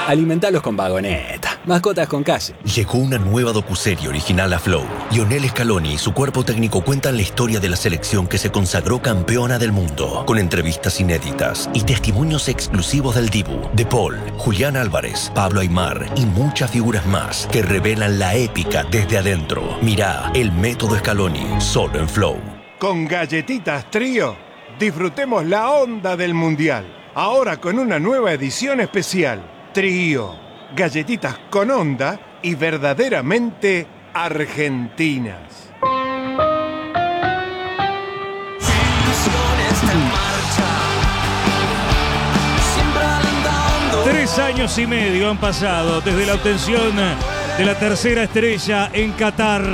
Alimentalos con Vagoneta. Mascotas con calle. Llegó una nueva docuserie original a Flow. Lionel Scaloni y su cuerpo técnico cuentan la historia de la selección que se consagró campeona del mundo, con entrevistas inéditas y testimonios exclusivos del Dibu, De Paul, Julián Álvarez, Pablo Aimar y muchas figuras más que revelan la épica desde adentro. Mirá El Método Scaloni, solo en Flow. Con Galletitas Trío, disfrutemos la onda del Mundial. Ahora con una nueva edición especial. Trío, galletitas con onda y verdaderamente argentinas. 3 años y medio han pasado desde la obtención de la tercera estrella en Qatar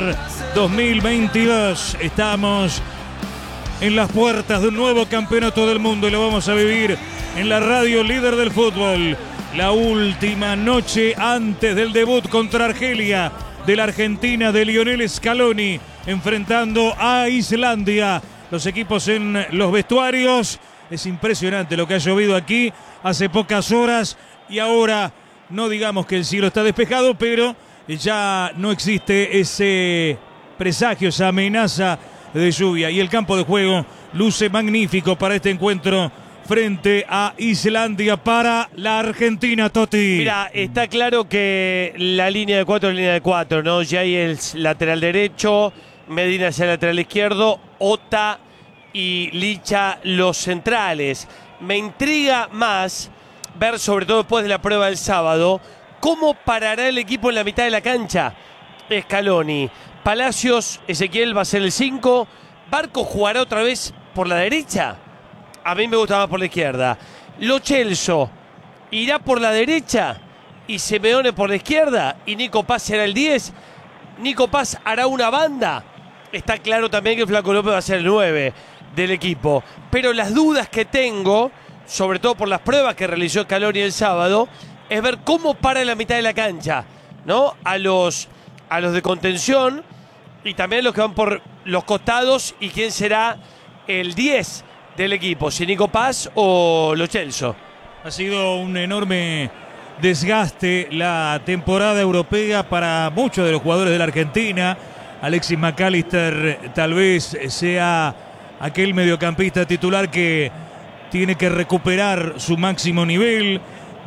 2022. Estamos en las puertas de un nuevo campeonato del mundo y lo vamos a vivir en la radio líder del fútbol. La última noche antes del debut contra Argelia de la Argentina de Lionel Scaloni, enfrentando a Islandia. Los equipos en los vestuarios. Es impresionante lo que ha llovido aquí hace pocas horas y ahora no digamos que el cielo está despejado, pero ya no existe ese presagio, esa amenaza de lluvia. Y el campo de juego luce magnífico para este encuentro frente a Islandia para la Argentina, Toti. Mira, está claro que la línea de 4 es línea de 4, ¿no? Ya hay el lateral derecho, Medina hacia el lateral izquierdo, Ota y Licha los centrales. Me intriga más ver, sobre todo después de la prueba del sábado, cómo parará el equipo en la mitad de la cancha. Scaloni, Palacios, Ezequiel va a ser el 5, Barco jugará otra vez por la derecha. A mí me gusta más por la izquierda. Lo Celso irá por la derecha y Simeone por la izquierda y Nico Paz será el 10. Nico Paz hará una banda. Está claro también que Flaco López va a ser el 9 del equipo. Pero las dudas que tengo, sobre todo por las pruebas que realizó Scaloni el sábado, es ver cómo para en la mitad de la cancha, ¿no? A los de contención y también a los que van por los costados y quién será el 10 del equipo, si Nico Paz o Lo Celso. Ha sido un enorme desgaste la temporada europea para muchos de los jugadores de la Argentina. Alexis McAllister tal vez sea aquel mediocampista titular que tiene que recuperar su máximo nivel.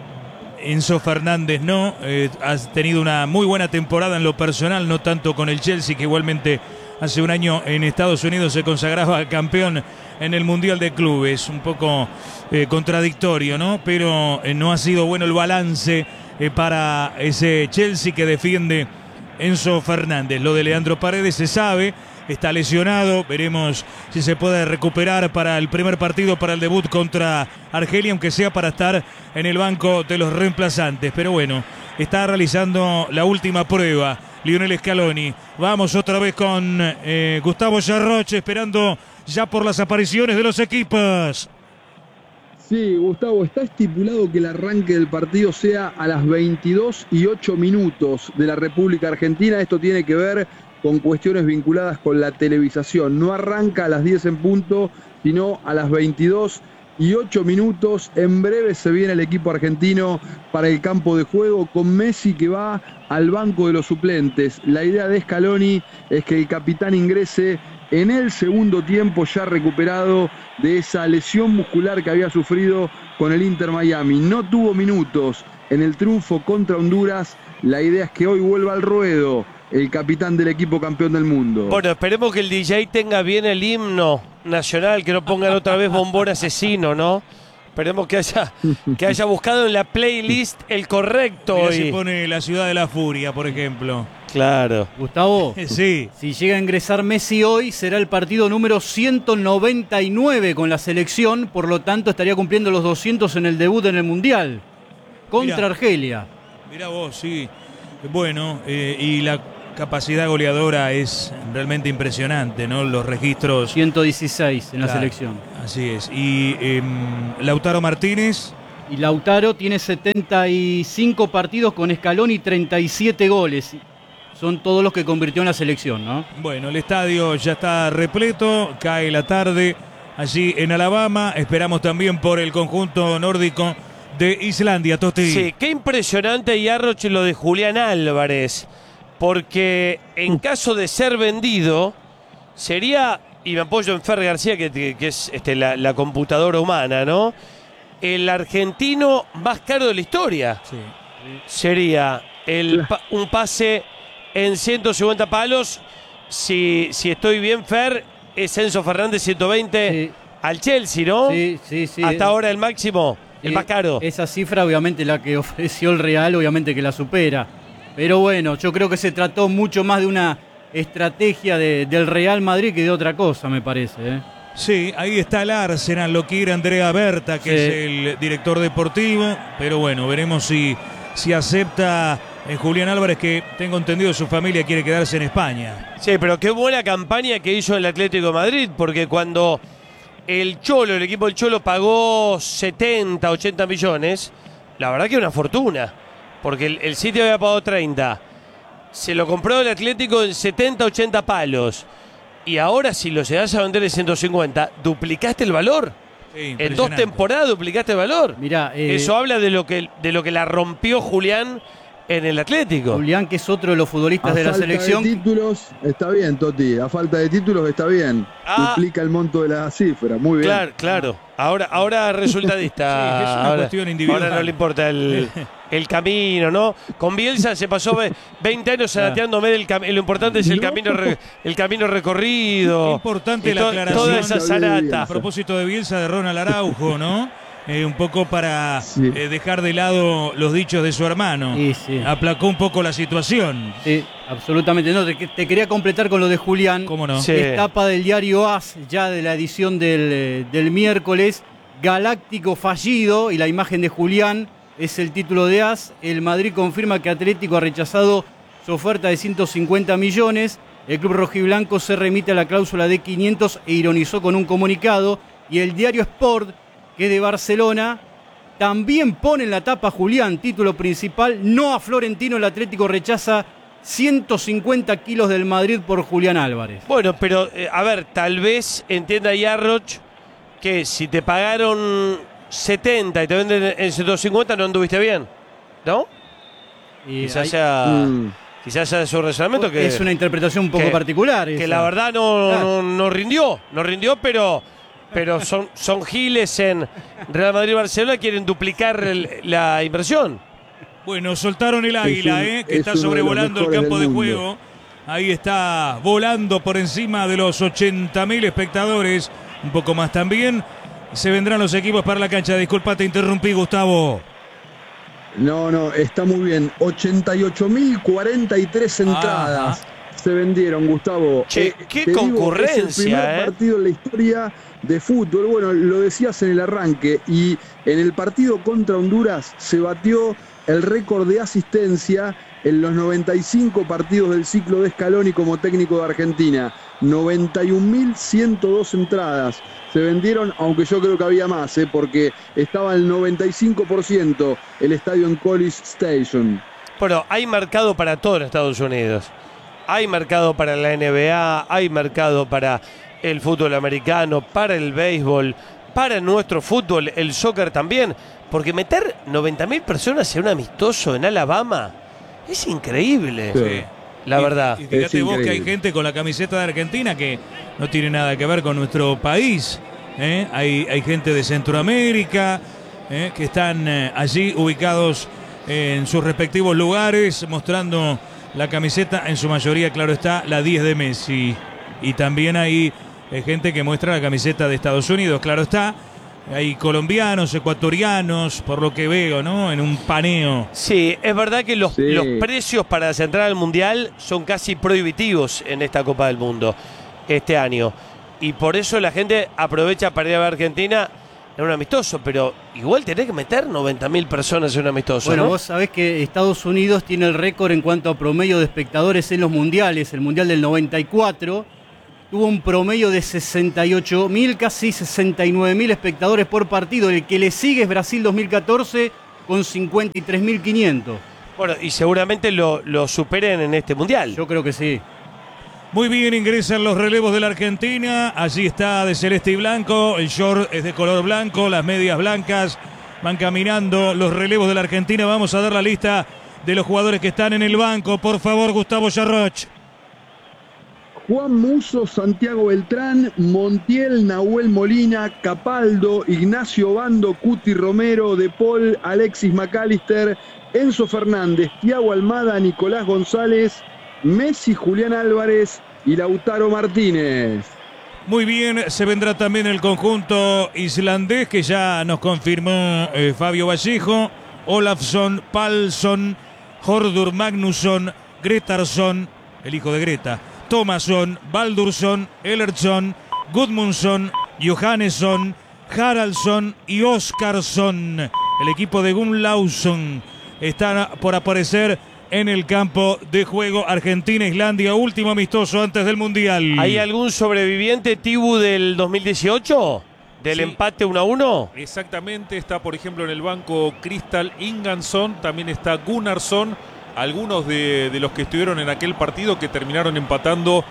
Enzo Fernández no, ha tenido una muy buena temporada en lo personal, no tanto con el Chelsea, que igualmente hace un año en Estados Unidos se consagraba campeón en el Mundial de Clubes. Un poco contradictorio, ¿no? Pero no ha sido bueno el balance para ese Chelsea que defiende Enzo Fernández. Lo de Leandro Paredes se sabe, está lesionado, veremos si se puede recuperar para el primer partido, para el debut contra Argelia, aunque sea para estar en el banco de los reemplazantes. Pero bueno, está realizando la última prueba Lionel Scaloni. Vamos otra vez con Gustavo Yarroche, esperando ya por las apariciones de los equipos. Sí, Gustavo, está estipulado que el arranque del partido sea a las 22:08 de la República Argentina. Esto tiene que ver con cuestiones vinculadas con la televisación. No arranca a las 10 en punto, sino a las 22:08. En breve se viene el equipo argentino para el campo de juego con Messi que va al banco de los suplentes. La idea de Scaloni es que el capitán ingrese en el segundo tiempo, ya recuperado de esa lesión muscular que había sufrido con el Inter Miami. No tuvo minutos en el triunfo contra Honduras. La idea es que hoy vuelva al ruedo el capitán del equipo campeón del mundo. Bueno, esperemos que el DJ tenga bien el himno nacional, que no pongan otra vez Bombón Asesino, ¿no? Esperemos que haya buscado en la playlist el correcto. Mira, si pone La Ciudad de la Furia, por ejemplo. Claro. Gustavo, sí. Si llega a ingresar Messi hoy, será el partido número 199 con la selección, por lo tanto estaría cumpliendo los 200 en el debut en el Mundial contra Argelia. Mirá vos, sí. Bueno, y la capacidad goleadora es realmente impresionante, ¿no? Los registros. 116 en la selección. Así es. Y Lautaro Martínez. Y Lautaro tiene 75 partidos con Scaloni y 37 goles. Son todos los que convirtió en la selección, ¿no? Bueno, el estadio ya está repleto, cae la tarde allí en Alabama. Esperamos también por el conjunto nórdico de Islandia, Toti. Sí, qué impresionante, Yarroch, lo de Julián Álvarez. Porque en caso de ser vendido, sería, y me apoyo en Fer García, que es la computadora humana, ¿no? El argentino más caro de la historia. Sí. Sería un pase en 150 palos. Si estoy bien, Fer, es Enzo Fernández 120 Sí. al Chelsea, ¿no? Sí. Hasta ahora el máximo, el más caro. Esa cifra, obviamente, la que ofreció el Real, obviamente que la supera. Pero bueno, yo creo que se trató mucho más de una estrategia del Real Madrid que de otra cosa, me parece, ¿eh? Sí, ahí está el Arsenal, lo quiere Andrea Berta, que es el director deportivo. Pero bueno, veremos si acepta Julián Álvarez, que tengo entendido su familia quiere quedarse en España. Sí, pero qué buena campaña que hizo el Atlético de Madrid, porque cuando el equipo del Cholo pagó 70, 80 millones, la verdad que una fortuna, porque el City había pagado 30. Se lo compró el Atlético en 70, 80 palos. Y ahora si lo llegas a vender en 150, duplicaste el valor. Sí, En 2 temporadas duplicaste el valor. Mirá, eso habla de lo que la rompió Julián en el Atlético. Julián, que es otro de los futbolistas de la selección. A falta de títulos, está bien, Toti. A falta de títulos, está bien. Duplica el monto de la cifra. Muy bien. Claro. Ahora resultadista. Sí, es una cuestión individual. Ahora no le importa el camino, ¿no? Con Bielsa se pasó 20 años zanateándome lo importante es el camino recorrido. Importante y la aclaración. Toda esa sanata. A propósito de Bielsa, de Ronald Araujo, ¿no? Un poco para dejar de lado los dichos de su hermano. Sí. Aplacó un poco la situación. Sí, absolutamente. No, te quería completar con lo de Julián. ¿Cómo no? Sí. Es tapa del diario AS, ya de la edición del miércoles. Galáctico fallido, y la imagen de Julián es el título de AS. El Madrid confirma que Atlético ha rechazado su oferta de 150 millones. El club rojiblanco se remite a la cláusula de 500 e ironizó con un comunicado. Y el diario Sport, que es de Barcelona, también pone en la tapa Julián, título principal. No a Florentino, el Atlético rechaza 150 kilos del Madrid por Julián Álvarez. Bueno, pero a ver, tal vez entienda Yarroch que si te pagaron 70 y te venden en 150 no anduviste bien, ¿no? Y Quizás sea su razonamiento, que es una interpretación un poco particular. Que esa. la verdad no rindió, pero son giles en Real Madrid y Barcelona, quieren duplicar la inversión. Bueno, soltaron el águila, que está sobrevolando el campo de juego. Ahí está volando por encima de los 80.000 espectadores. Un poco más también. Se vendrán los equipos para la cancha. Disculpa, te interrumpí, Gustavo. No, está muy bien. 88.043 entradas se vendieron, Gustavo. Che, qué concurrencia, es el primer partido en la historia de fútbol. Bueno, lo decías en el arranque. Y en el partido contra Honduras se batió el récord de asistencia en los 95 partidos del ciclo de Scaloni como técnico de Argentina. 91.102 entradas se vendieron, aunque yo creo que había más, porque estaba el 95% el estadio en College Station. Bueno, hay mercado para todo en Estados Unidos. Hay mercado para la NBA, hay mercado para el fútbol americano, para el béisbol, para nuestro fútbol, el soccer también. Porque meter 90.000 personas en un amistoso en Alabama es increíble. Sí. La verdad. Y fíjate vos que hay gente con la camiseta de Argentina que no tiene nada que ver con nuestro país. Hay gente de Centroamérica que están allí ubicados en sus respectivos lugares, mostrando la camiseta, en su mayoría, claro está, la 10 de Messi. Y también hay gente que muestra la camiseta de Estados Unidos, claro está. Hay colombianos, ecuatorianos, por lo que veo, ¿no? En un paneo. Sí, es verdad que los precios para entrar al Mundial son casi prohibitivos en esta Copa del Mundo este año. Y por eso la gente aprovecha para ir a ver a Argentina en un amistoso. Pero igual tenés que meter 90.000 personas en un amistoso, Bueno, ¿no? vos sabés que Estados Unidos tiene el récord en cuanto a promedio de espectadores en los mundiales. El Mundial del 94 tuvo un promedio de 68.000, casi 69.000 espectadores por partido. El que le sigue es Brasil 2014 con 53.500. Bueno, y seguramente lo superen en este Mundial. Yo creo que sí. Muy bien, ingresan los relevos de la Argentina. Allí está de celeste y blanco. El short es de color blanco, las medias blancas, Van caminando los relevos de la Argentina. Vamos a dar la lista de los jugadores que están en el banco. Por favor, Gustavo Yarroch. Juan Musso, Santiago Beltrán, Montiel, Nahuel Molina, Capaldo, Ignacio Bando, Cuti Romero, De Paul, Alexis McAllister, Enzo Fernández, Thiago Almada, Nicolás González, Messi, Julián Álvarez y Lautaro Martínez. Muy bien, se vendrá también el conjunto islandés que ya nos confirmó Fabio Vallejo, Olafsson, Palsson, Hordur Magnusson, Gretarsson, el hijo de Greta, Thomasson, Baldursson, Ellertsson, Gudmundsson, Johannesson, Haraldsson y Óskarsson. El equipo de Gunnlaugson está por aparecer en el campo de juego. Argentina-Islandia, último amistoso antes del Mundial. ¿Hay algún sobreviviente, Tibu, del 2018? ¿Del empate 1-1? Exactamente, está por ejemplo en el banco Kristall Ingansson, también está Gunnarsson, algunos de los que estuvieron en aquel partido que terminaron empatando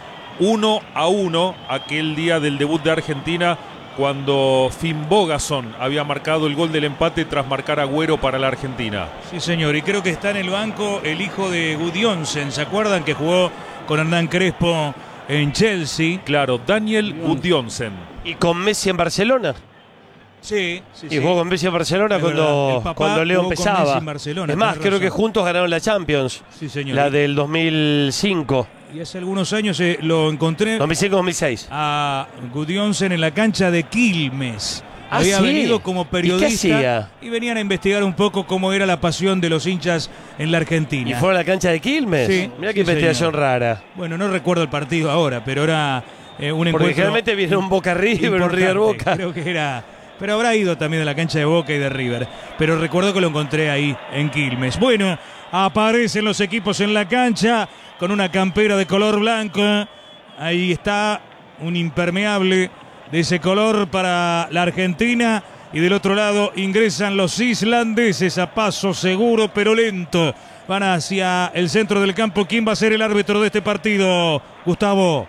1-1 aquel día del debut de Argentina, cuando Finn Bogason había marcado el gol del empate tras marcar Agüero para la Argentina. Sí, señor, y creo que está en el banco el hijo de Gudjonsen, ¿se acuerdan? Que jugó con Hernán Crespo en Chelsea. Claro, Daniel Gudjonsen. ¿Y con Messi en Barcelona? Sí. Y jugó con Messi en Barcelona cuando Leo empezaba. Es más, creo que juntos ganaron la Champions. Sí, señor. La del 2005. Y hace algunos años lo encontré 2005-2006 a Gudjonsen en la cancha de Quilmes. Había venido como periodista y venían a investigar un poco cómo era la pasión de los hinchas en la Argentina. ¿Y fue a la cancha de Quilmes? Sí. Mirá qué investigación rara. Bueno, no recuerdo el partido ahora, pero era un encuentro. Porque generalmente viene un Boca River, un River Boca. Creo que era. Pero habrá ido también a la cancha de Boca y de River. Pero recuerdo que lo encontré ahí en Quilmes. Bueno, aparecen los equipos en la cancha con una campera de color blanco. Ahí está un impermeable de ese color para la Argentina. Y del otro lado ingresan los islandeses a paso seguro pero lento. Van hacia el centro del campo. ¿Quién va a ser el árbitro de este partido, Gustavo?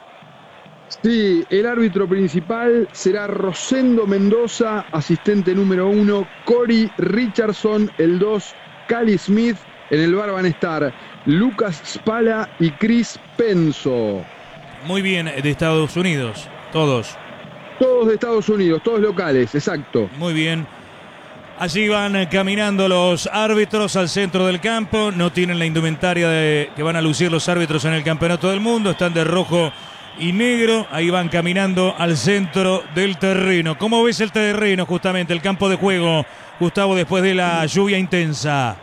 Sí, el árbitro principal será Rosendo Mendoza, asistente número 1, Cory Richardson, el 2, Cali Smith, en el bar van a estar Lucas Spala y Chris Penso. Muy bien, de Estados Unidos, todos. Todos de Estados Unidos, todos locales, exacto. Muy bien. Allí van caminando los árbitros al centro del campo, no tienen la indumentaria que van a lucir los árbitros en el Campeonato del Mundo, están de rojo y negro, ahí van caminando al centro del terreno. ¿Cómo ves el terreno, justamente, el campo de juego, Gustavo, después de la lluvia intensa?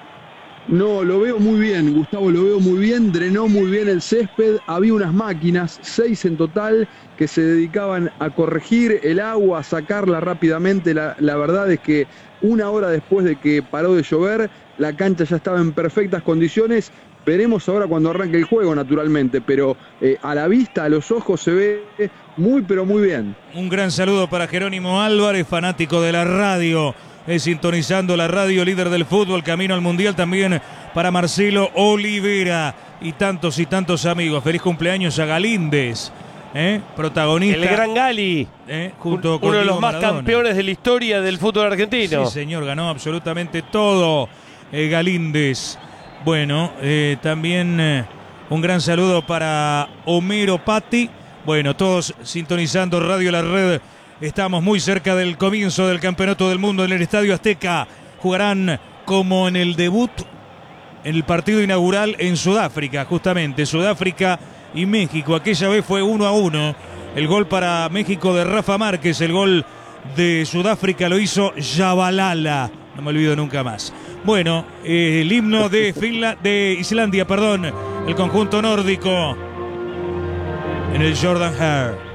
No, lo veo muy bien, Gustavo, lo veo muy bien, drenó muy bien el césped, había unas máquinas, 6 en total, que se dedicaban a corregir el agua, a sacarla rápidamente. La verdad es que una hora después de que paró de llover, la cancha ya estaba en perfectas condiciones. Veremos ahora cuando arranque el juego, naturalmente, pero a la vista, a los ojos, se ve muy, pero muy bien. Un gran saludo para Jerónimo Álvarez, fanático de la radio, sintonizando la radio, líder del fútbol, camino al Mundial. También para Marcelo Olivera y tantos amigos. Feliz cumpleaños a Galíndez, protagonista. El gran Gali, junto con uno de los más Maradona. campeones de la historia del fútbol argentino. Sí, señor, ganó absolutamente todo Galíndez. Bueno, también un gran saludo para Homero Patti. Bueno, todos sintonizando Radio La Red. Estamos muy cerca del comienzo del Campeonato del Mundo en el Estadio Azteca. Jugarán como en el debut, en el partido inaugural en Sudáfrica, justamente. Sudáfrica y México. Aquella vez fue 1-1. El gol para México de Rafa Márquez. El gol de Sudáfrica lo hizo Yabalala. No me olvido nunca más. Bueno, el himno de Islandia, el conjunto nórdico en el Jordan Hare.